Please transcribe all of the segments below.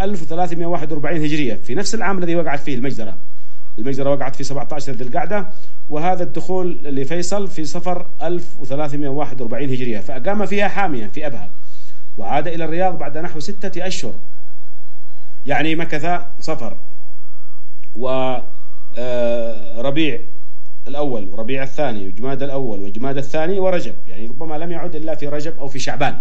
1341 هجرية، في نفس العام الذي وقعت فيه المجزرة. المجزرة وقعت في 17 ذي القعدة، وهذا الدخول لفيصل في صفر 1341 هجرية، فأقام فيها حامية في أبها، وعاد إلى الرياض بعد نحو 6 أشهر. يعني مكث صفر وربيع الأول وربيع الثاني وجماد الأول وجماد الثاني ورجب، يعني ربما لم يعد إلا في رجب أو في شعبان.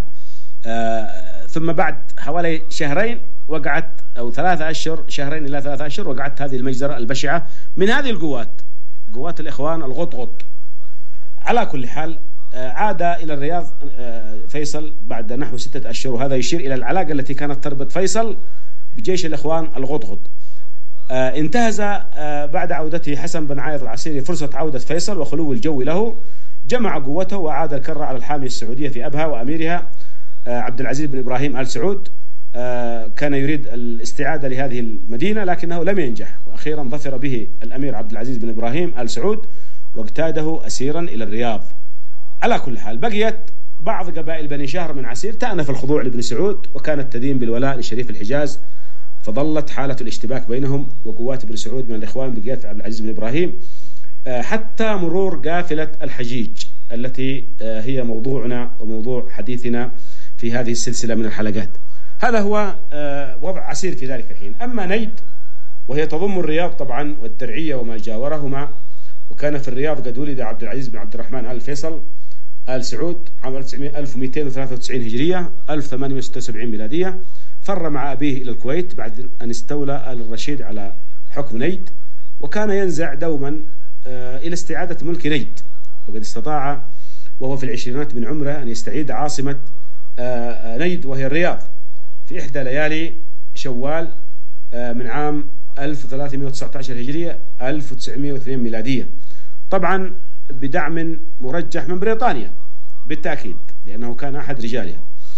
ثم بعد حوالي شهرين وقعت، أو 3 أشهر، شهرين إلى 3 أشهر، وقعت هذه المجزرة البشعة من هذه القوات، قوات الإخوان الغطغط. على كل حال عاد إلى الرياض فيصل بعد نحو 6 أشهر، وهذا يشير إلى العلاقة التي كانت تربط فيصل بجيش الإخوان الغطغط. انتهز بعد عودته حسن بن عايض العسيري فرصة عودة فيصل وخلو الجو له، جمع قوته وعاد الكرة على الحامية السعودية في أبها، وأميرها عبد العزيز بن إبراهيم آل سعود كان يريد الاستعادة لهذه المدينة لكنه لم ينجح، وأخيرا ظفر به الأمير عبد العزيز بن إبراهيم آل سعود واقتاده أسيرا إلى الرياض. على كل حال بقيت بعض قبائل بني شهر من عسير تأنف الخضوع لابن سعود، وكانت تدين بالولاء لشريف الحجاز، فظلت حالة الاشتباك بينهم وقوات ابن سعود من الإخوان بقيادة عبد العزيز بن إبراهيم حتى مرور قافلة الحجيج التي هي موضوعنا وموضوع حديثنا في هذه السلسلة من الحلقات. هذا هو وضع عسير في ذلك الحين. أما نيد وهي تضم الرياض طبعا والدرعية وما جاورهما، وكان في الرياض قد ولد عبد العزيز بن عبد الرحمن آل فيصل آل سعود عام 1293 هجرية 1876 ميلادية، فر مع أبيه إلى الكويت بعد أن استولى آل الرشيد على حكم نيد، وكان ينزع دوما إلى استعادة ملك نيد، وقد استطاع وهو في العشرينات من عمره أن يستعيد عاصمة نيد وهي الرياض في إحدى ليالي شوال من عام 1319 هجرية 1902 ميلادية، طبعا بدعم مرجح من بريطانيا بالتأكيد لأنه كان أحد رجالها.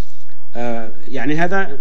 يعني هذا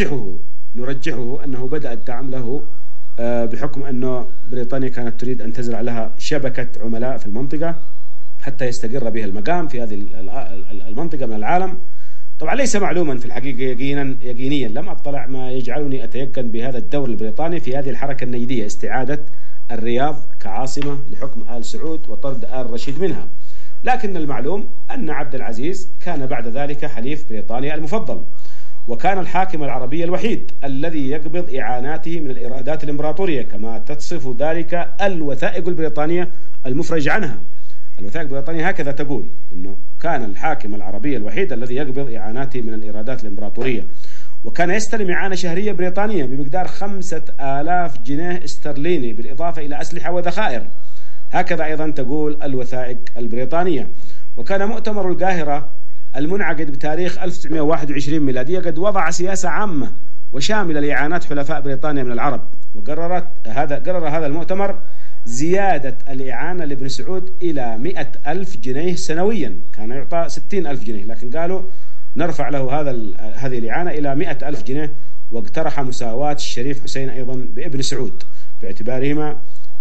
نرجحه أنه بدأ الدعم له بحكم أنه بريطانيا كانت تريد أن تزرع لها شبكة عملاء في المنطقة حتى يستقر بها المقام في هذه المنطقة من العالم. طبعا ليس معلوما في الحقيقة يقينيا، لم أطلع ما يجعلني أتيقن بهذا الدور البريطاني في هذه الحركة النيدية، استعادة الرياض كعاصمة لحكم آل سعود وطرد آل رشيد منها. لكن المعلوم أن عبد العزيز كان بعد ذلك حليف بريطانيا المفضل، وكان الحاكم العربي الوحيد الذي يقبض إعاناته من الإيرادات الإمبراطورية كما تصف ذلك الوثائق البريطانية المفرج عنها. الوثائق البريطانية هكذا تقول أنه كان الحاكم العربي الوحيد الذي يقبض إعاناته من الإيرادات الإمبراطورية، وكان يستلم إعانة شهرية بريطانية بمقدار 5000 جنيه استرليني بالإضافة إلى أسلحة وذخائر، هكذا أيضا تقول الوثائق البريطانية. وكان مؤتمر القاهرة المنعقد بتاريخ 1921 ميلادية قد وضع سياسة عامة وشاملة لإعانات حلفاء بريطانيا من العرب، قرر هذا المؤتمر زيادة الإعانة لابن سعود إلى 100,000 جنيه سنويا، كان يعطى 60,000 جنيه لكن قالوا نرفع له هذه الإعانة إلى 100,000 جنيه، واقترح مساواة الشريف حسين أيضا بابن سعود باعتبارهما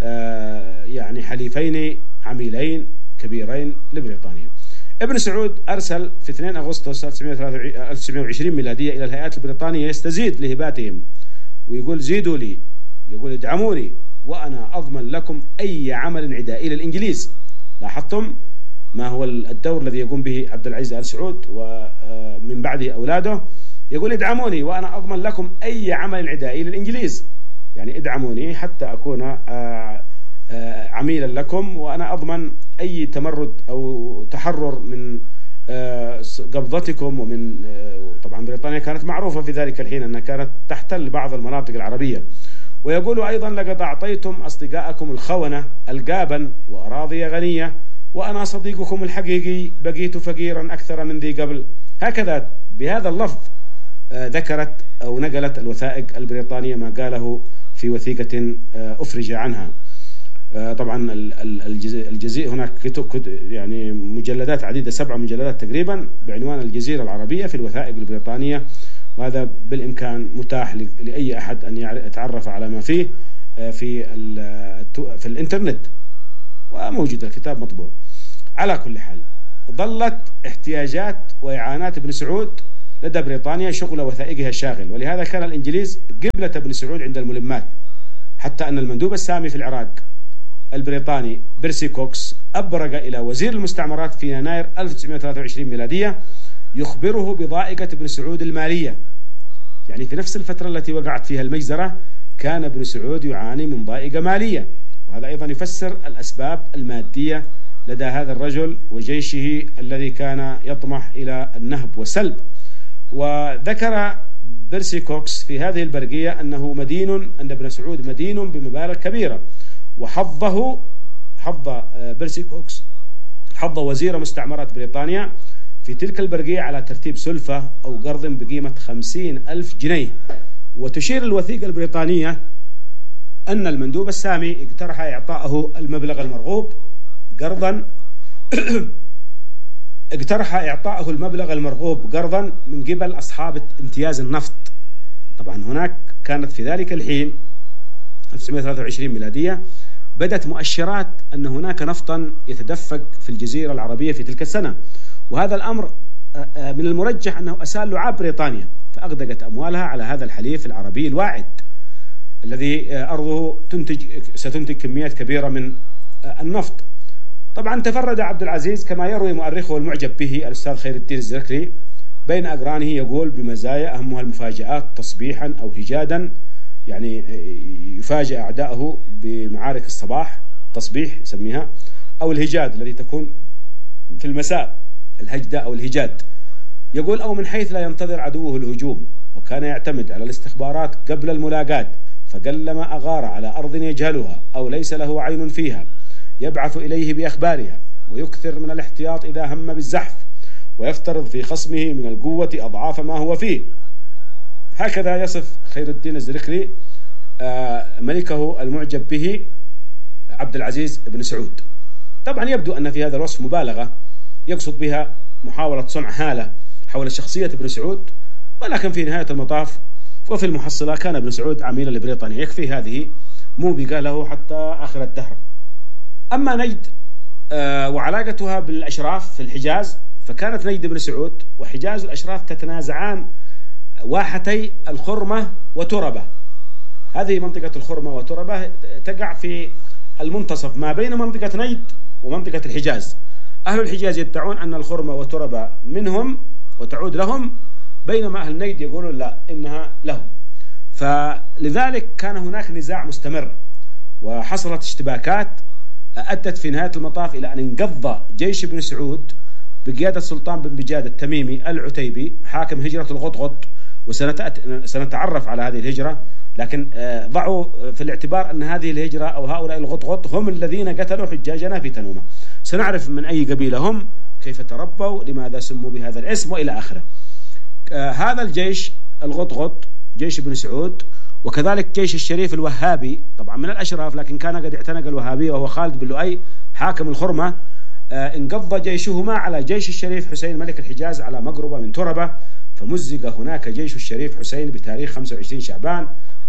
يعني حليفين عميلين كبيرين لبريطانيا. ابن سعود أرسل في 2 أغسطس 1920 ميلادية إلى الهيئات البريطانية يستزيد لهباتهم ويقول زيدوا لي، يقول ادعموني وأنا أضمن لكم أي عمل عدائي للإنجليز. لاحظتم ما هو الدور الذي يقوم به عبد العزيز آل سعود ومن بعده أولاده، يقول ادعموني وأنا أضمن لكم أي عمل عدائي للإنجليز، يعني ادعموني حتى أكون عميلا لكم وأنا أضمن أي تمرد أو تحرر من قبضتكم. ومن طبعا بريطانيا كانت معروفة في ذلك الحين أنها كانت تحتل بعض المناطق العربية. ويقول أيضا لقد أعطيتم أصدقائكم الخونة القابا وأراضي غنية وأنا صديقكم الحقيقي بقيت فقيرا أكثر من ذي قبل. هكذا بهذا اللفظ ذكرت أو نقلت الوثائق البريطانية ما قاله في وثيقة أفرج عنها. طبعا الجزيرة هناك يعني مجلدات عديدة 7 مجلدات تقريبا بعنوان الجزيرة العربية في الوثائق البريطانية، وهذا بالإمكان متاح لأي أحد أن يتعرف على ما فيه في الإنترنت، وموجود الكتاب مطبوع. على كل حال ظلت احتياجات وإعانات ابن سعود لدى بريطانيا شغل وثائقها الشاغل، ولهذا كان الإنجليز قبلة بن سعود عند الملمات، حتى أن المندوب السامي في العراق البريطاني بيرسي كوكس أبرق إلى وزير المستعمرات في يناير 1923 ميلادية يخبره بضائقة ابن سعود المالية. يعني في نفس الفترة التي وقعت فيها المجزرة كان ابن سعود يعاني من ضائقة مالية، وهذا أيضا يفسر الأسباب المادية لدى هذا الرجل وجيشه الذي كان يطمح إلى النهب والسلب. وذكر بيرسي كوكس في هذه البرقية أن ابن سعود مدين بمبالغ كبيرة، وحض بيرسي كوكس حض وزير مستعمرات بريطانيا في تلك البرقية على ترتيب سلفة أو قرض بقيمة 50,000 جنيه. وتشير الوثيقة البريطانية أن المندوب السامي اقترح إعطاءه المبلغ المرغوب قرضا من قبل أصحاب امتياز النفط. طبعا هناك كانت في ذلك الحين 1923 ميلادية بدت مؤشرات أن هناك نفطا يتدفق في الجزيرة العربية في تلك السنة، وهذا الأمر من المرجح أنه أسال لعاب بريطانيا، فأغدقت أموالها على هذا الحليف العربي الواعد الذي أرضه ستنتج كميات كبيرة من النفط. طبعا تفرد عبد العزيز كما يروي مؤرخه المعجب به الأستاذ خير الدين الزركلي بين أقرانه، يقول بمزايا أهمها المفاجآت تصبيحا أو هجادا، يعني يفاجئ أعداءه بمعارك الصباح تصبيح يسميها، أو الهجاد الذي تكون في المساء الهجدة أو الهجاد. يقول أو من حيث لا ينتظر عدوه الهجوم، وكان يعتمد على الاستخبارات قبل الملاقات، فقلما أغار على أرض يجهلها أو ليس له عين فيها يبعث إليه بأخبارها، ويكثر من الاحتياط إذا هم بالزحف، ويفترض في خصمه من القوة أضعاف ما هو فيه. هكذا يصف خير الدين الزركلي ملكه المعجب به عبد العزيز بن سعود. طبعا يبدو أن في هذا الوصف مبالغة يقصد بها محاولة صنع هالة حول شخصية ابن سعود، ولكن في نهاية المطاف وفي المحصلة كان ابن سعود عميلا لبريطانيا، يكفي هذه موبقة له حتى آخر الدهر. أما نجد وعلاقتها بالأشراف في الحجاز، فكانت نجد بن سعود وحجاز الأشراف تتنازعان واحتي الخرمة وتربة. هذه منطقة الخرمة وتربة تقع في المنتصف ما بين منطقة نجد ومنطقة الحجاز. أهل الحجاز يدعون أن الخرمة وتربة منهم وتعود لهم، بينما أهل نجد يقولون لا، إنها لهم. فلذلك كان هناك نزاع مستمر، وحصلت اشتباكات أدت في نهاية المطاف إلى أن انقض جيش ابن سعود بقيادة سلطان بن بجاد التميمي العتيبي حاكم هجرة الغطغط، وسنتعرف على هذه الهجرة، لكن ضعوا في الاعتبار أن هذه الهجرة أو هؤلاء الغطغط هم الذين قتلوا حجاجنا في تنومة. سنعرف من أي قبيلة هم، كيف تربوا، لماذا سموا بهذا الاسم، وإلى آخره. هذا الجيش الغطغط جيش ابن سعود، وكذلك جيش الشريف الوهابي طبعا من الأشراف، لكن كان قد اعتنق الوهابية وهو خالد بن لؤي حاكم الخرمة، انقض جيشهما على جيش الشريف حسين ملك الحجاز على مقربة من تربة، فمزق هناك جيش الشريف حسين بتاريخ 25 شعبان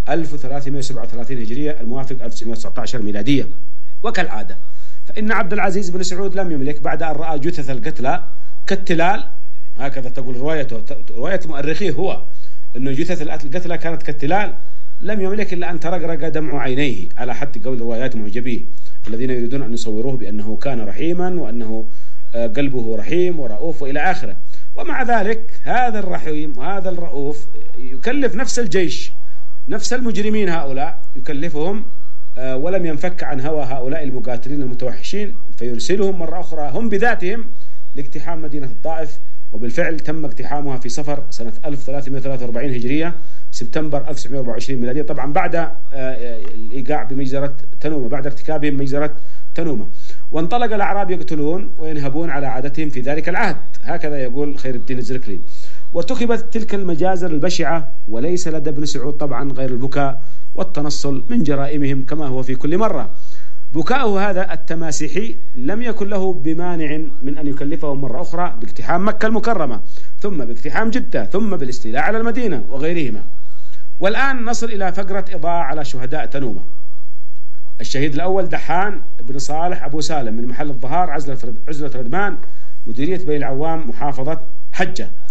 1337 هجرية الموافق 1919 ميلادية. وكالعادة فإن عبد العزيز بن سعود لم يملك بعد أن رأى جثث القتلى كالتلال، هكذا تقول روايته، رواية مؤرخيه هو أن جثث القتلى كانت كالتلال، لم يملك إلا أن ترقرق دمع عينيه على حد قول روايات معجبيه الذين يريدون أن يصوروه بأنه كان رحيما وأنه قلبه رحيم ورؤوف وإلى آخره. ومع ذلك هذا الرحيم وهذا الرؤوف يكلف نفس الجيش، نفس المجرمين هؤلاء يكلفهم، ولم ينفك عن هوى هؤلاء المقاتلين المتوحشين، فيرسلهم مرة أخرى هم بذاتهم لاقتحام مدينة الطائف. وبالفعل تم اقتحامها في صفر سنة 1343 هجرية سبتمبر 1924 ميلادية، طبعا بعد الإيقاع بمجزرة تنومة، بعد ارتكابهم مجزرة تنومة. وانطلق الأعراب يقتلون وينهبون على عادتهم في ذلك العهد، هكذا يقول خير الدين الزركلي. وارتكبت تلك المجازر البشعة، وليس لدى ابن سعود طبعا غير البكاء والتنصل من جرائمهم كما هو في كل مرة. بكاؤه هذا التماسيحي لم يكن له بمانع من أن يكلفهم مرة أخرى باقتحام مكة المكرمة، ثم باقتحام جدة، ثم بالاستيلاء على المدينة وغيرهما. والآن نصل إلى فقرة إضاءة على شهداء تنومة. الشهيد الأول دحان بن صالح أبو سالم من محل الظهار عزلة ردمان، مديرية بني العوام، محافظة حجة.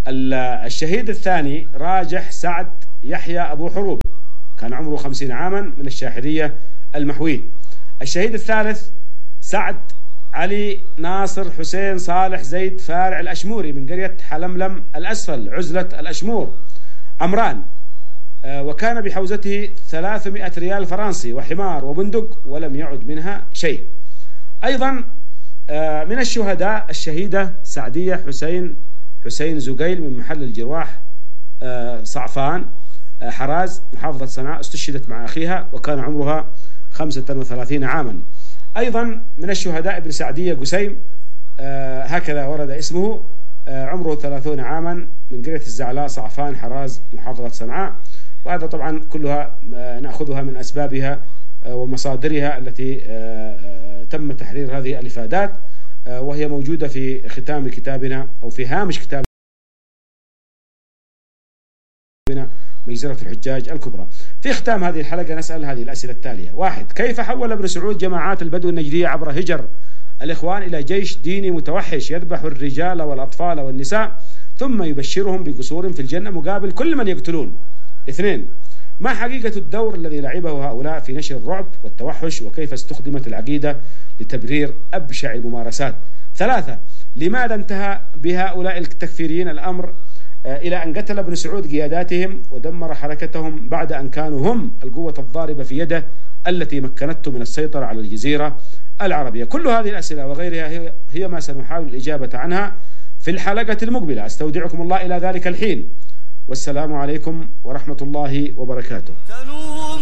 الشهيد الثاني راجح سعد يحيى أبو حروب، كان عمره 50 عاما من الشاحذية المحوين. الشهيد الثالث سعد علي ناصر حسين صالح زيد فارع الأشموري من قرية حلملم الأسفل عزلة الأشمور عمران، وكان بحوزته 300 ريال فرنسي وحمار وبندق ولم يعد منها شيء. أيضا من الشهداء الشهيدة سعدية حسين زقيل من محل الجرواح صعفان حراز محافظة صنعاء، استشهدت مع أخيها وكان عمرها 35 عاما. أيضا من الشهداء ابن سعدية قسيم، هكذا ورد اسمه، عمره 30 عاما من قرية الزعلاء صعفان حراز محافظة صنعاء. وهذا طبعا كلها نأخذها من أسبابها ومصادرها التي تم تحرير هذه الإفادات، وهي موجودة في ختام كتابنا أو في هامش كتابنا مجزرة الحجاج الكبرى. في ختام هذه الحلقة نسأل هذه الأسئلة التالية: 1. كيف حول ابن سعود جماعات البدو النجدية عبر هجر الإخوان إلى جيش ديني متوحش يذبح الرجال والأطفال والنساء ثم يبشرهم بقصور في الجنة مقابل كل من يقتلون؟ 2. ما حقيقة الدور الذي لعبه هؤلاء في نشر الرعب والتوحش، وكيف استخدمت العقيدة لتبرير أبشع الممارسات؟ 3. لماذا انتهى بهؤلاء التكفيريين الأمر إلى أن قتل ابن سعود قياداتهم ودمر حركتهم بعد أن كانوا هم القوة الضاربة في يده التي مكنته من السيطرة على الجزيرة العربية؟ كل هذه الأسئلة وغيرها هي ما سنحاول الإجابة عنها في الحلقة المقبلة. أستودعكم الله إلى ذلك الحين، والسلام عليكم ورحمة الله وبركاته.